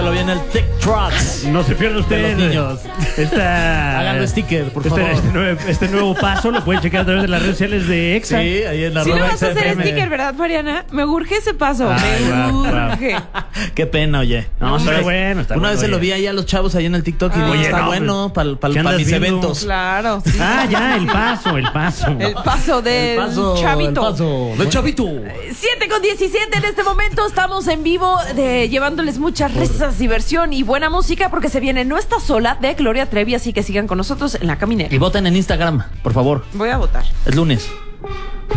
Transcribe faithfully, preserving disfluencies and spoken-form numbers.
lo vi en el TikTok. No se pierda usted. De los niños. Esta, Háganlo sticker, por este, favor. Este nuevo, este nuevo paso lo pueden checar a través de las redes sociales de Exa. Sí, ahí en la Sí, lo arroba vas a hacer X F M. sticker, ¿verdad, Mariana? Me urge ese paso. Ay, me guau, guau. urge. Qué pena, oye. No, está ¿sabes? bueno, está Una bueno, vez se lo oye. vi ahí a los chavos ahí en el TikTok y Ah. dije, Oye, está no, bueno para ¿qué andas mis viendo? eventos. Claro. Sí. Ah, ya, el paso, el paso. El paso del El paso, chavito. el paso del chavito. siete con diecisiete en este momento. Estamos en vivo de, llevándoles muchas risas, diversión y buena música porque se viene No Estás Sola de Gloria Trevi. Así que sigan con nosotros en La Caminera. Y voten en Instagram, por favor. Voy a votar. Es lunes.